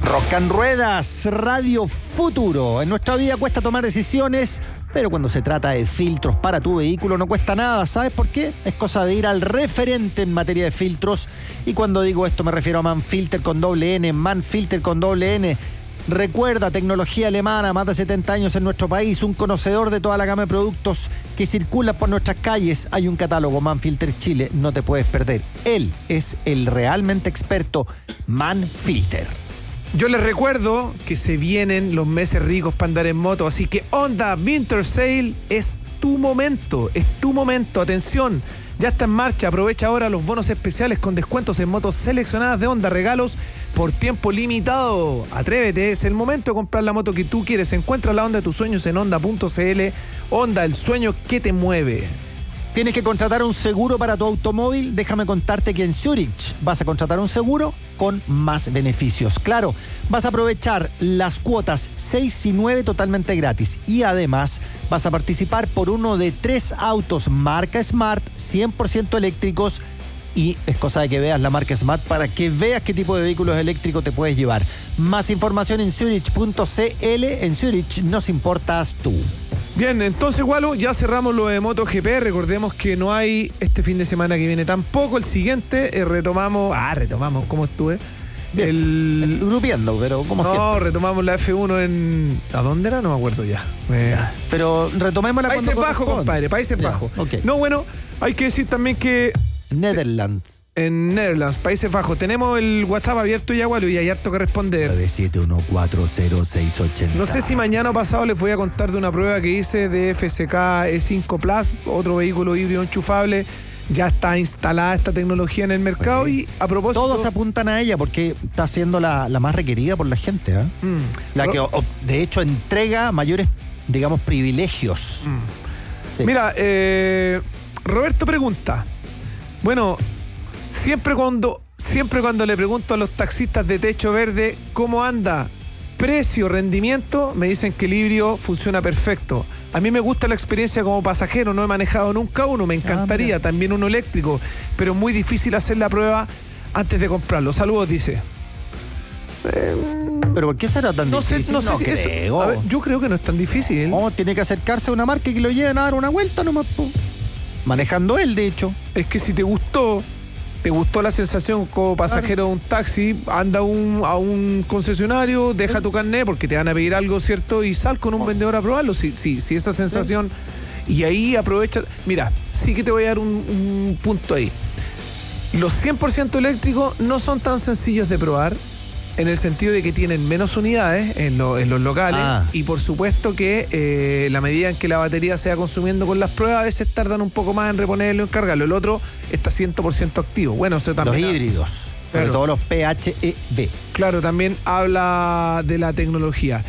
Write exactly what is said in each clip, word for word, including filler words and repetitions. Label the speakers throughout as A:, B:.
A: Rock and Ruedas, Radio Futuro. En nuestra vida cuesta tomar decisiones, pero cuando se trata de filtros para tu vehículo no cuesta nada. ¿Sabes por qué? Es cosa de ir al referente en materia de filtros. Y cuando digo esto me refiero a Manfilter con doble N, Manfilter con doble N. Recuerda, tecnología alemana, más de setenta años en nuestro país, un conocedor de toda la gama de productos que circulan por nuestras calles. Hay un catálogo Manfilter Chile, no te puedes perder. Él es el realmente experto Manfilter.
B: Yo les recuerdo que se vienen los meses ricos para andar en moto, así que Honda Winter Sale es tu momento, es tu momento, atención, ya está en marcha, aprovecha ahora los bonos especiales con descuentos en motos seleccionadas de Honda, regalos por tiempo limitado. Atrévete, es el momento de comprar la moto que tú quieres, encuentra la Honda de tus sueños en honda punto c l. Honda, el sueño que te mueve.
A: ¿Tienes que contratar un seguro para tu automóvil? Déjame contarte que en Zurich vas a contratar un seguro con más beneficios. Claro, vas a aprovechar las cuotas seis y nueve totalmente gratis y además vas a participar por uno de tres autos marca Smart cien por ciento eléctricos, y es cosa de que veas la marca Smart para que veas qué tipo de vehículos eléctricos te puedes llevar. Más información en zurich punto c l. En Zurich nos importas tú.
B: Bien, entonces, Gualo, ya cerramos lo de MotoGP. Recordemos que no hay este fin de semana que viene tampoco. El siguiente eh, retomamos... Ah, retomamos, ¿cómo estuve?
A: Bien,
B: el...
A: grupiendo, pero como
B: no,
A: siempre.
B: No, retomamos la F uno en... ¿A dónde era? No me acuerdo ya. Eh...
A: ya. Pero retomemos la
B: Países Bajos, compadre, Países
A: ya,
B: Bajos.
A: Okay.
B: No, bueno, hay que decir también que...
A: Netherlands.
B: En Netherlands, Países Bajos. Tenemos el WhatsApp abierto ya, Gualo, y hay harto que responder.
A: nueve siete uno cuatro cero seis ocho cero.
B: No sé si mañana o pasado les voy a contar de una prueba que hice de F C K E cinco Plus, otro vehículo híbrido enchufable. Ya está instalada esta tecnología en el mercado, okay. Y a propósito...
A: Todos apuntan a ella porque está siendo la, la más requerida por la gente, ¿eh? Mm. La que, o, de hecho, entrega mayores, digamos, privilegios.
B: Mm. Sí. Mira, eh, Roberto pregunta... Bueno, siempre cuando, siempre cuando le pregunto a los taxistas de techo verde cómo anda precio, rendimiento, me dicen que el híbrido funciona perfecto. A mí me gusta la experiencia como pasajero, no he manejado nunca uno, me encantaría, ah, también uno eléctrico, pero muy difícil hacer la prueba antes de comprarlo. Saludos, dice.
A: Eh, ¿Pero por qué será tan
B: no
A: difícil?
B: Sé, no, no sé si
A: creo.
B: Eso, a ver, yo creo que no es tan difícil.
A: No, tiene que acercarse a una marca y que lo lleven a dar una vuelta nomás, po. Manejando él, de hecho.
B: Es que si te gustó, te gustó la sensación como pasajero, claro, de un taxi, anda un, a un concesionario, deja sí. tu carnet porque te van a pedir algo, ¿cierto? Y sal con un oh. vendedor a probarlo. Si, si, si esa sensación... Sí. Y ahí aprovecha... Mira, sí que te voy a dar un, un punto ahí. Los cien por ciento eléctricos no son tan sencillos de probar, en el sentido de que tienen menos unidades en, lo, en los locales, ah. y por supuesto que eh, la medida en que la batería se va consumiendo con las pruebas, a veces tardan un poco más en reponerlo y en cargarlo. El otro está cien por ciento activo. Bueno, o sea, también
A: los híbridos, claro, sobre todo los P H E V.
B: Claro, también habla de la tecnología.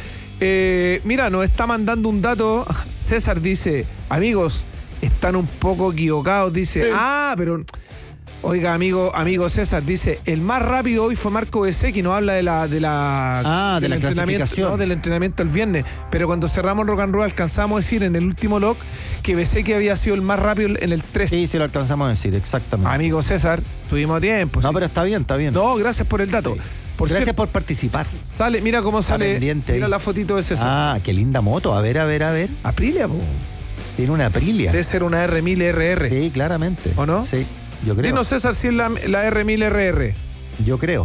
B: Eh, mira, nos está mandando un dato. César dice, amigos, están un poco equivocados. Dice, eh. ah, pero... Oiga, amigo, amigo César, dice, el más rápido hoy fue Marco Bezzecchi, nos habla de la, de la,
A: ah, de
B: del
A: la
B: entrenamiento,
A: clasificación.
B: ¿no? Del entrenamiento el viernes. Pero cuando cerramos Rock and Roll alcanzamos a decir en el último log que Bezzecchi había sido el más rápido en el tres.
A: Sí, sí lo alcanzamos a decir, exactamente.
B: Amigo César, tuvimos tiempo.
A: No,
B: sí.
A: pero está bien, está bien.
B: No, gracias por el dato. Sí.
A: Por Gracias
B: cierto,
A: por participar.
B: Sale, mira cómo sale. Mira ahí la fotito de César.
A: Ah, qué linda moto. A ver, a ver, a ver.
B: Aprilia, po.
A: Tiene una Aprilia.
B: Debe ser una R mil R R.
A: Sí, claramente.
B: ¿O no?
A: Sí. Yo creo.
B: Dinos, César, si es la, la R mil R R.
A: Yo creo.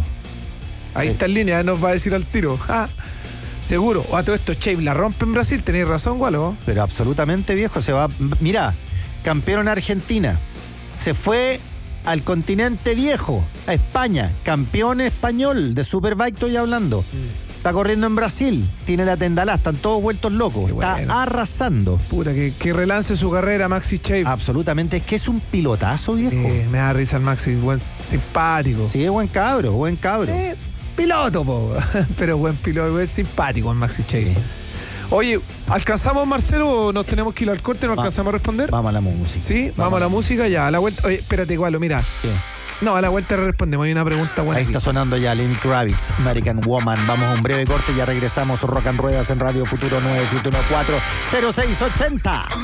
B: Ahí
A: sí.
B: está en línea, nos va a decir al tiro. Ah, seguro. O a todo esto, Shape la rompe en Brasil, tenéis razón, Gualo.
A: Pero absolutamente, viejo, se va. Mira, campeón en Argentina. Se fue al continente viejo, a España. Campeón español de Superbike, estoy hablando. Mm. Está corriendo en Brasil, tiene la tendalá, están todos vueltos locos,
B: qué
A: está
B: bueno.
A: Arrasando.
B: Puta, que, que relance su carrera Maxi Shape.
A: Absolutamente, es que es un pilotazo, viejo.
B: Eh, me da risa el Maxi, buen, simpático.
A: Sí, buen cabro, buen cabro.
B: Eh, piloto, po. Pero buen piloto, buen simpático el Maxi Shape. Sí. Oye, ¿alcanzamos, Marcelo, o nos tenemos que ir al corte? ¿No Va, alcanzamos a responder?
A: Vamos a la música.
B: ¿Sí? Vamos, vamos a la música, ya, a la vuelta. Oye, espérate, Gualo, mira. ¿Qué? No, a la vuelta respondemos. Hay una pregunta buena.
A: Ahí
B: aquí.
A: Está sonando ya Lenny Kravitz, American Woman. Vamos a un breve corte y ya regresamos. Rock and Ruedas en Radio Futuro nueve siete uno cuatro cero seis ocho cero.